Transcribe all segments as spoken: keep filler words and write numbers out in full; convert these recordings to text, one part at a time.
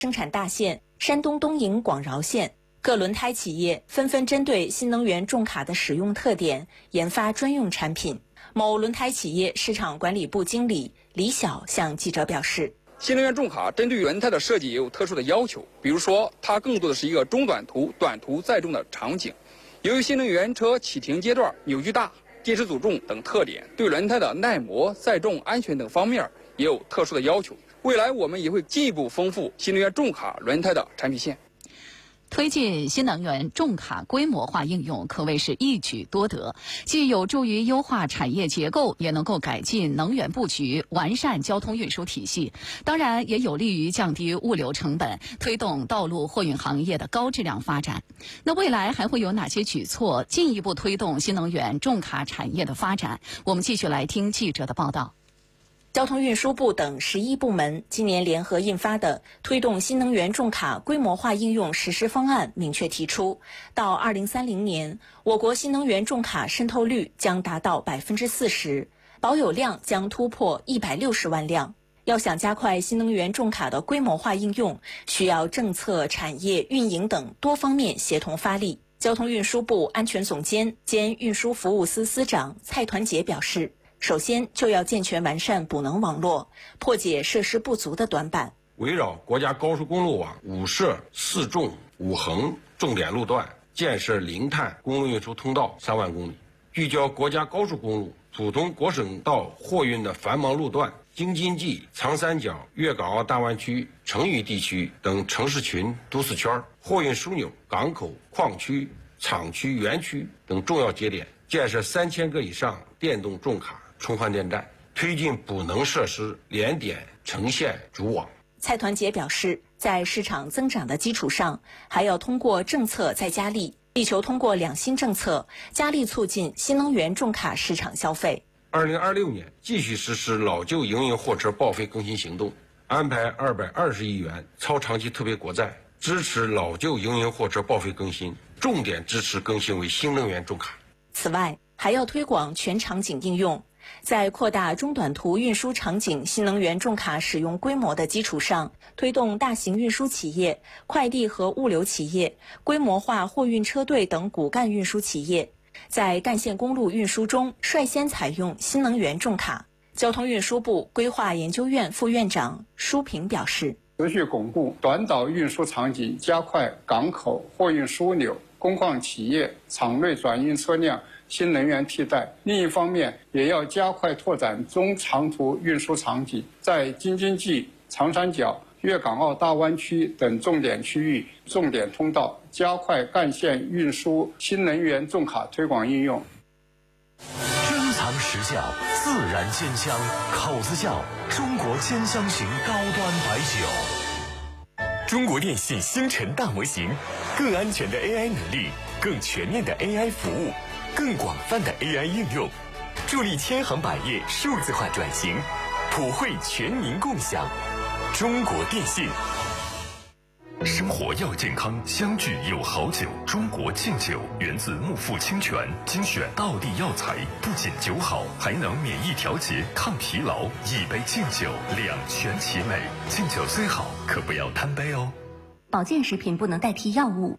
生产大县、山东东营广饶县各轮胎企业纷纷针对新能源重卡的使用特点研发专用产品。某轮胎企业市场管理部经理李晓向记者表示， 新能源重卡针对轮胎的设计也有特殊的要求，比如说它更多的是一个中短途、短途载重的场景。由于新能源车启停阶段扭矩大、电池组重等特点，对轮胎的耐磨、载重、安全等方面也有特殊的要求。未来我们也会进一步丰富新能源重卡轮胎的产品线。 推进新能源重卡规模化应用可谓是一举多得，既有助于优化产业结构，也能够改进能源布局，完善交通运输体系，当然也有利于降低物流成本，推动道路货运行业的高质量发展。那未来还会有哪些举措进一步推动新能源重卡产业的发展？我们继续来听记者的报道。 交通运输部等十一部门今年联合印发的《推动新能源重卡规模化应用实施方案》明确提出，到二零三零年，我国新能源重卡渗透率将达到百分之四十，保有量将突破一百六十万辆。要想加快新能源重卡的规模化应用，需要政策、产业、运营等多方面协同发力。交通运输部安全总监兼运输服务司司长蔡团结表示，首先就要健全完善补能网络，破解设施不足的短板。 围绕国家高速公路网五摄四纵五横重点路段，建设零碳公路运输通道三万公里，聚焦国家高速公路、普通国省道货运的繁忙路段、京津冀、长三角、粤港澳大湾区、成渝地区等城市群、都市圈、货运枢纽、港口、矿区、厂区、园区等重要节点，建设三千个以上电动重卡充换电站，推进补能设施联点成线组网。 蔡团结表示，在市场增长的基础上，还要通过政策再加力，力求通过两新政策，加力促进新能源重卡市场消费。 二零二六年继续实施老旧营运货车报废更新行动，安排二百二十亿元超长期特别国债，支持老旧营运货车报废更新，重点支持更新为新能源重卡。 此外，还要推广全场景应用。在扩大中短途运输场景新能源重卡使用规模的基础上，推动大型运输企业、快递和物流企业、规模化货运车队等骨干运输企业，在干线公路运输中率先采用新能源重卡。交通运输部规划研究院副院长舒平表示， 持续巩固短岛运输场景，加快港口、货运枢纽、工矿企业、场内转运车辆新能源替代。另一方面，也要加快拓展中长途运输场景，在京津冀、长三角、粤港澳大湾区等重点区域、重点通道，加快干线运输新能源重卡推广应用。 珍藏实窖，自然鲜香，口子窖，中国鲜香型高端白酒。中国电信星辰大模型，更安全的 A I 能力，更全面的 A I 服务，更广泛的 A I 应用，助力千行百业数字化转型，普惠全民共享。中国电信。生活要健康，相聚有好酒。中国敬酒源自木富清泉，精选道地药材，不仅酒好，还能免疫调节、抗疲劳。一杯敬酒，两全其美。敬酒虽好，可不要贪杯哦。 保健食品不能代替药物。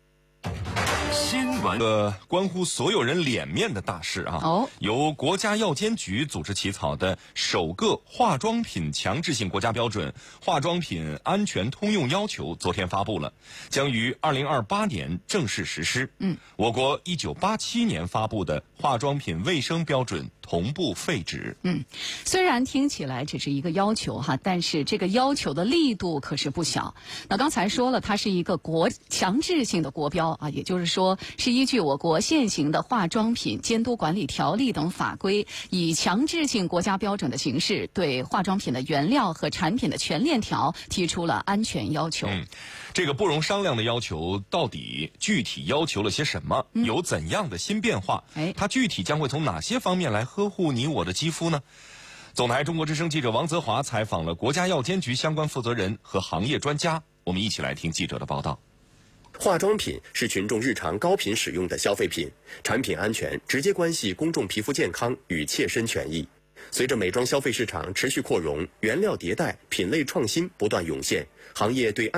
新闻呃，关乎所有人脸面的大事啊！ 哦， 由国家药监局组织起草的首个化妆品强制性国家标准《化妆品安全通用要求》昨天发布了，将于二零二八年正式实施。 嗯， 我国一九八七年发布的化妆品卫生标准同步废止。 嗯，虽然听起来只是一个要求哈，但是这个要求的力度可是不小。那刚才说了，它是一个国强制性的国标啊，也就是说是依据我国现行的化妆品监督管理条例等法规，以强制性国家标准的形式，对化妆品的原料和产品的全链条提出了安全要求。 嗯，这个不容商量的要求到底具体要求了些什么？ 嗯、 有怎样的新变化？ 哎， 它具体将会从哪些方面来呵护你我的肌肤呢？总台中国之声记者王泽华采访了国家药监局相关负责人和行业专家，我们一起来听记者的报道。 化妆品是群众日常高频使用的消费品，产品安全直接关系公众皮肤健康与切身权益。 随着美妆消费市场持续扩容，原料迭代、品类创新不断涌现，行业对